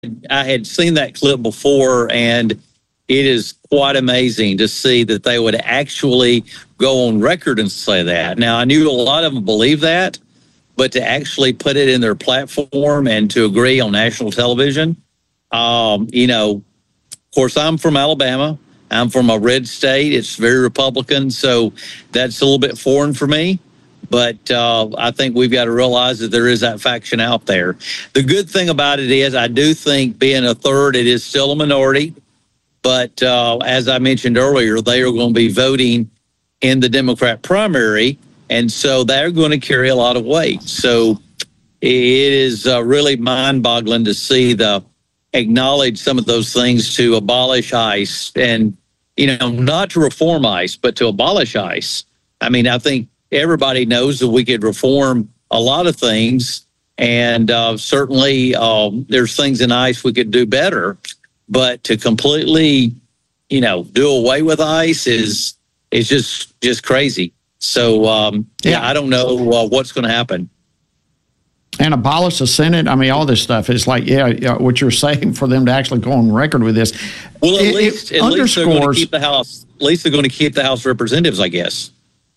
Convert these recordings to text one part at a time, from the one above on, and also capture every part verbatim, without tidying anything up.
I had seen that clip before, and it is quite amazing to see that they would actually go on record and say that. Now, I knew a lot of them believe that, but to actually put it in their platform and to agree on national television, um, you know, of course, I'm from Alabama. I'm from a red state. It's very Republican, so that's a little bit foreign for me. But uh, I think we've got to realize that there is that faction out there. The good thing about it is I do think being a third, it is still a minority. But uh, as I mentioned earlier, they are going to be voting in the Democrat primary, and so they're going to carry a lot of weight. So it is uh, really mind-boggling to see the acknowledge some of those things to abolish ICE and, you know, not to reform ICE, but to abolish ICE. I mean, I think everybody knows that we could reform a lot of things, and uh, certainly uh, there's things in ICE we could do better. But to completely, you know, do away with ICE is is just just crazy. So um, yeah. yeah, I don't know uh, what's going to happen. And abolish the Senate. I mean, all this stuff is like, yeah, yeah, what you're saying for them to actually go on record with this. Well, at it, least, it at least they're going to keep the underscores. House. At least they're going to keep the House of Representatives, I guess.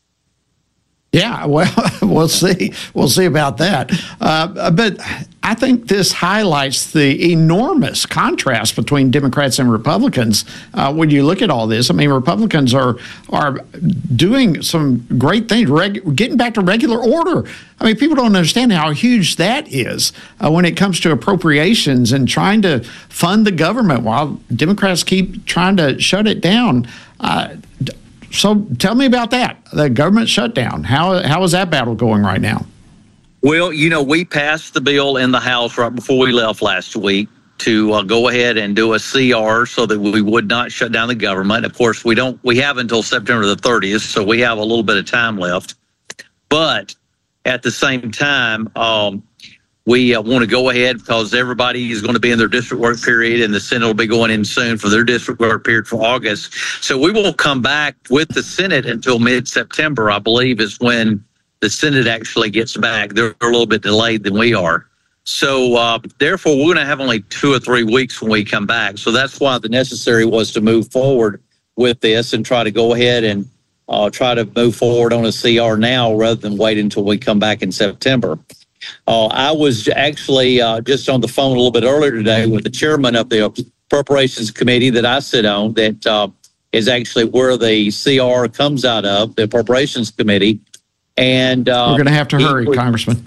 Yeah, well, we'll see. We'll see about that. Uh, but I think this highlights the enormous contrast between Democrats and Republicans uh, when you look at all this. I mean, Republicans are are doing some great things, reg- getting back to regular order. I mean, people don't understand how huge that is uh, when it comes to appropriations and trying to fund the government while Democrats keep trying to shut it down. Uh, So tell me about that, the government shutdown. How how is that battle going right now? Well, you know, we passed the bill in the House right before we left last week to uh, go ahead and do a C R so that we would not shut down the government. Of course, we don't. We have until September the thirtieth, so we have a little bit of time left. But at the same time, um, we uh, want to go ahead because everybody is going to be in their district work period, and the Senate will be going in soon for their district work period for August. So we won't come back with the Senate until mid-September, I believe, is when the Senate actually gets back. They're a little bit delayed than we are. So uh, therefore, we're going to have only two or three weeks when we come back. So that's why the necessary was to move forward with this and try to go ahead and uh, try to move forward on a C R now rather than wait until we come back in September. Uh, I was actually uh, just on the phone a little bit earlier today with the chairman of the Appropriations Committee that I sit on, that uh, is actually where the C R comes out of, the Appropriations Committee. And uh, we're going to have to hurry, was, Congressman.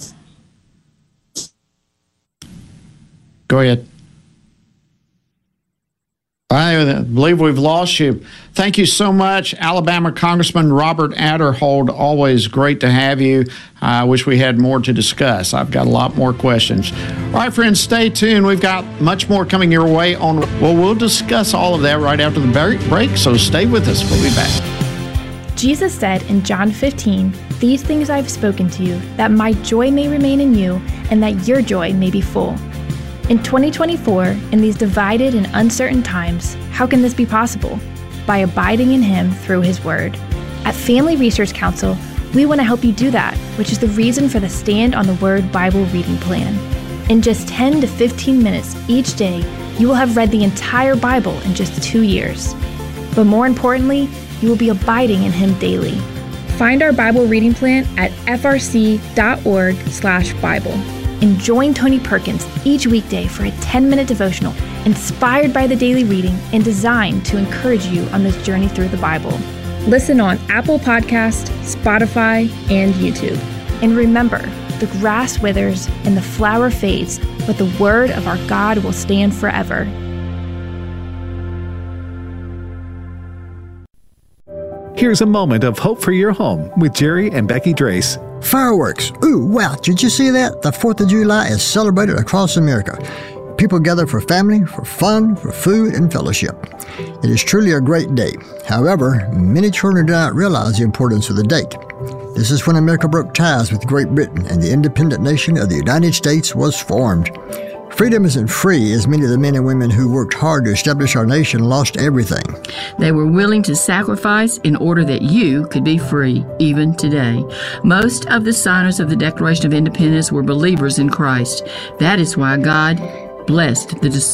Go ahead. I believe we've lost you. Thank you so much, Alabama Congressman Robert Aderholt. Always great to have you. I wish we had more to discuss. I've got a lot more questions. All right, friends, stay tuned. We've got much more coming your way on. Well, we'll discuss all of that right after the break, so stay with us. We'll be back. Jesus said in John fifteen, "These things I've spoken to you, that my joy may remain in you, and that your joy may be full." In twenty twenty-four, in these divided and uncertain times, how can this be possible? By abiding in Him through His Word. At Family Research Council, we want to help you do that, which is the reason for the Stand on the Word Bible reading plan. In just ten to fifteen minutes each day, you will have read the entire Bible in just two years. But more importantly, you will be abiding in Him daily. Find our Bible reading plan at f r c dot org slash Bible. And join Tony Perkins each weekday for a ten-minute devotional inspired by the daily reading and designed to encourage you on this journey through the Bible. Listen on Apple Podcast, Spotify, and YouTube. And remember, the grass withers and the flower fades, but the word of our God will stand forever. Here's a moment of hope for your home with Jerry and Becky Drace. Fireworks. Ooh, wow. Did you see that? The fourth of July is celebrated across America. People gather for family, for fun, for food, and fellowship. It is truly a great day. However, many children do not realize the importance of the date. This is when America broke ties with Great Britain and the independent nation of the United States was formed. Freedom isn't free, as many of the men and women who worked hard to establish our nation lost everything. They were willing to sacrifice in order that you could be free, even today. Most of the signers of the Declaration of Independence were believers in Christ. That is why God blessed the